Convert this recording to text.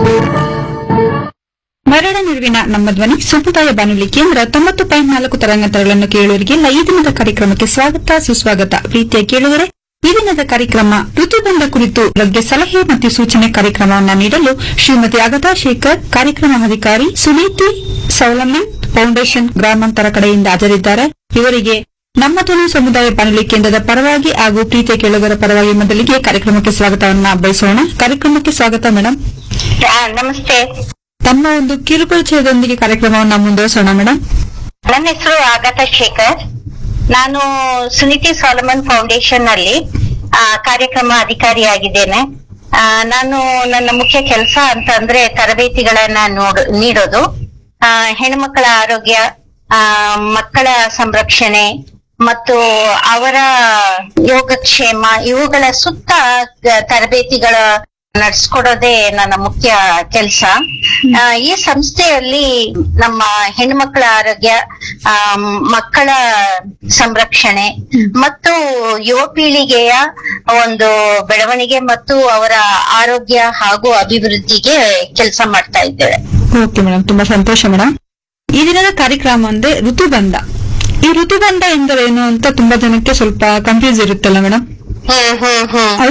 ಮರಣ ನಿರ್ವಿನ ನಮ್ಮ ಧ್ವನಿ ಸಮುದಾಯ ಬಾನುಲಿ ಕೇಂದ್ರ 90.4 ತರಂಗಾಂತರಗಳನ್ನು ಕೇಳುವರಿಗೆ ಈ ದಿನದ ಕಾರ್ಯಕ್ರಮಕ್ಕೆ ಸ್ವಾಗತ ಸುಸ್ವಾಗತ. ಪ್ರೀತಿಯ ಕೇಳುವರೆ, ಈ ದಿನದ ಕಾರ್ಯಕ್ರಮ ಋತುಬಂಧ ಕುರಿತು ಬಗ್ಗೆ ಸಲಹೆ ಮತ್ತು ಸೂಚನೆ ಕಾರ್ಯಕ್ರಮವನ್ನು ನೀಡಲು ಶ್ರೀಮತಿ ಅಗತಾ ಶೇಖರ್, ಕಾರ್ಯಕ್ರಮ ಅಧಿಕಾರಿ, ಸುನೀತಿ ಸೌಲಮನ್ ಫೌಂಡೇಶನ್ ಗ್ರಾಮಾಂತರ ಕಡೆಯಿಂದ ಹಾಜರಿದ್ದಾರೆ. ಇವರಿಗೆ ನಮ್ಮ ಧ್ವನಿ ಸಮುದಾಯ ಬಾನುಲಿ ಕೇಂದ್ರದ ಪರವಾಗಿ ಹಾಗೂ ಪ್ರೀತಿಯ ಕೇಳುಗರ ಪರವಾಗಿ ಮೊದಲಿಗೆ ಕಾರ್ಯಕ್ರಮಕ್ಕೆ ಸ್ವಾಗತವನ್ನ ಬಯಸೋಣ. ಕಾರ್ಯಕ್ರಮಕ್ಕೆ ಸ್ವಾಗತ ಮೇಡಮ್. ನಮಸ್ತೆ. ತಮ್ಮ ಒಂದು ಕಿರುಪರಿಚಯದೊಂದಿಗೆ ಕಾರ್ಯಕ್ರಮವನ್ನು ಮುಂದುವರಿಸೋಣ ಮೇಡಮ್. ನನ್ನ ಹೆಸರು ಅಗತಾ ಶೇಖರ್. ನಾನು ಸುನೀತಿ ಸಾಲಮನ್ ಫೌಂಡೇಶನ್ ನಲ್ಲಿ ಕಾರ್ಯಕ್ರಮ ಅಧಿಕಾರಿಯಾಗಿದ್ದೇನೆ. ನಾನು ನನ್ನ ಮುಖ್ಯ ಕೆಲಸ ಅಂತಂದ್ರೆ ತರಬೇತಿಗಳನ್ನ ನೀಡೋದು, ಹೆಣ್ಮಕ್ಕಳ ಆರೋಗ್ಯ, ಮಕ್ಕಳ ಸಂರಕ್ಷಣೆ ಮತ್ತು ಅವರ ಯೋಗಕ್ಷೇಮ ಇವುಗಳ ಸುತ್ತ ತರಬೇತಿಗಳ ನಡೆಸ್ಕೊಡೋದೇ ನನ್ನ ಮುಖ್ಯ ಕೆಲಸ. ಈ ಸಂಸ್ಥೆಯಲ್ಲಿ ನಮ್ಮ ಹೆಣ್ಮಕ್ಕಳ ಆರೋಗ್ಯ, ಮಕ್ಕಳ ಸಂರಕ್ಷಣೆ ಮತ್ತು ಯುವ ಪೀಳಿಗೆಯ ಒಂದು ಬೆಳವಣಿಗೆ ಮತ್ತು ಅವರ ಆರೋಗ್ಯ ಹಾಗೂ ಅಭಿವೃದ್ಧಿಗೆ ಕೆಲಸ ಮಾಡ್ತಾ ಇದ್ದೇವೆ. ಓಕೆ ಮೇಡಮ್, ತುಂಬಾ ಸಂತೋಷ ಮೇಡಮ್. ಈ ದಿನದ ಕಾರ್ಯಕ್ರಮ ಅಂದ್ರೆ ಋತುಬಂಧ. ಈ ಋತುಬಂಧ ಎಂದರೇನು ಅಂತ ತುಂಬಾ ಜನಕ್ಕೆ ಸ್ವಲ್ಪ ಕನ್ಫ್ಯೂಸ್ ಇರುತ್ತಲ್ಲ ಮೇಡಮ್.